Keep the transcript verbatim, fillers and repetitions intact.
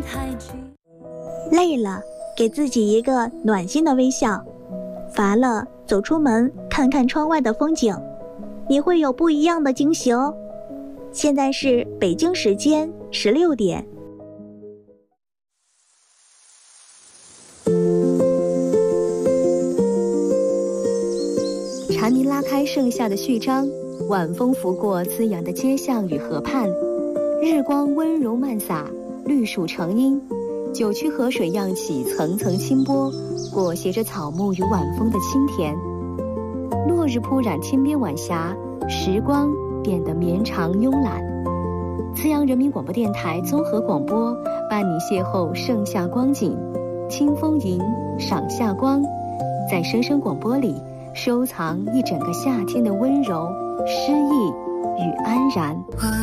累了，给自己一个暖心的微笑；乏了，走出门看看窗外的风景，你会有不一样的惊喜哦。现在是北京时间十六点。 蝉鸣拉开盛夏的序章，晚风拂过滋养的街巷与河畔，日光温柔漫洒，绿树成荫，九曲河水漾起层层清波，裹挟着草木与晚风的清甜。落日铺染天边晚霞，时光变得绵长慵懒。慈阳人民广播电台综合广播伴你邂逅盛夏光景，清风吟，赏夏光，在声声广播里收藏一整个夏天的温柔、诗意与安然。